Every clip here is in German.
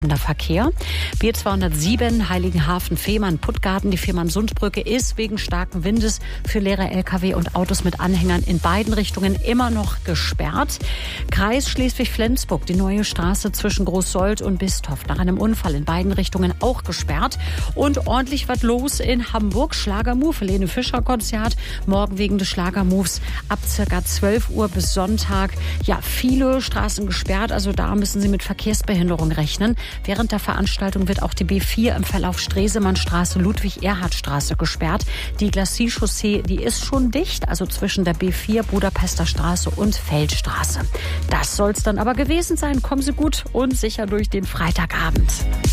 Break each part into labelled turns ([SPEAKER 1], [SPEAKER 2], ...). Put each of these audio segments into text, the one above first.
[SPEAKER 1] Der Verkehr. B207 Heiligenhafen-Fehmarn, Puttgarten, die Fehmarn-Sundbrücke ist wegen starken Windes für leere Lkw und Autos mit Anhängern in beiden Richtungen immer noch gesperrt. Kreis Schleswig-Flensburg, die neue Straße zwischen Großsold und Bistorf nach einem Unfall in beiden Richtungen auch gesperrt. Und ordentlich was los in Hamburg. Schlagermove, Helene Fischer-Konzert. Morgen wegen des Schlagermoves ab circa 12 Uhr bis Sonntag. Ja, viele Straßen gesperrt, also da müssen Sie mit Verkehrsbehinderung rechnen. Während der Veranstaltung wird auch die B4 im Verlauf Stresemannstraße, Ludwig-Erhard-Straße gesperrt. Die Glacis-Chaussee, die ist schon dicht, also zwischen der B4, Budapester Straße und Feldstraße. Das soll's dann aber gewesen sein. Kommen Sie gut und sicher durch den Freitagabend.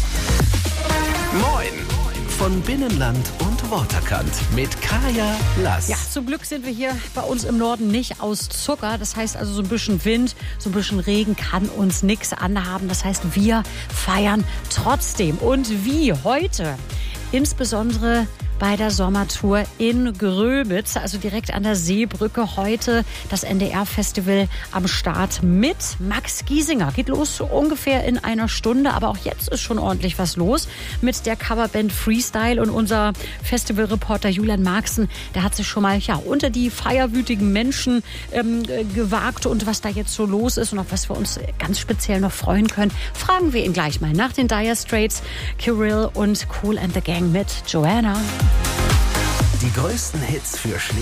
[SPEAKER 2] Moin von Binnenland und Waterkant mit Kaya Lass.
[SPEAKER 1] Ja, zum Glück sind wir hier bei uns im Norden nicht aus Zucker. Das heißt also, so ein bisschen Wind, so ein bisschen Regen kann uns nichts anhaben. Das heißt, wir feiern trotzdem. Und wie heute? Insbesondere bei der Sommertour in Grömitz, also direkt an der Seebrücke. Heute das NDR-Festival am Start mit Max Giesinger. Geht los ungefähr in einer Stunde, aber auch jetzt ist schon ordentlich was los mit der Coverband Freestyle. Und unser Festivalreporter Julian Marxen, der hat sich schon mal unter die feierwütigen Menschen gewagt. Und was da jetzt so los ist und auf was wir uns ganz speziell noch freuen können, fragen wir ihn gleich mal nach den Dire Straits, Kirill und Kool and the Gang mit Joanna.
[SPEAKER 2] Die größten Hits für